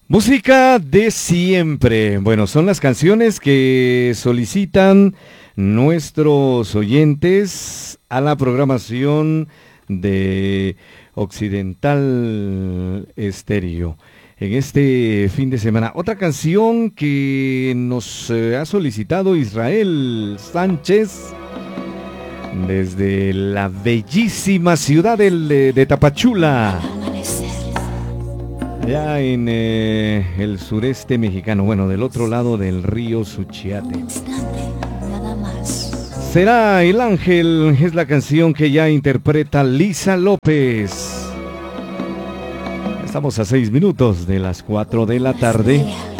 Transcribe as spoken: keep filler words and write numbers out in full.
Música de siempre. Bueno, son las canciones que solicitan nuestros oyentes a la programación de Occidental Estéreo en este fin de semana. Otra canción que nos eh, ha solicitado Israel Sánchez desde la bellísima ciudad del, de, de Tapachula, allá en eh, el sureste mexicano, bueno, del otro lado del río Suchiate. Será El Ángel, es la canción que ya interpreta Lisa López. Estamos a seis minutos de las cuatro de la tarde.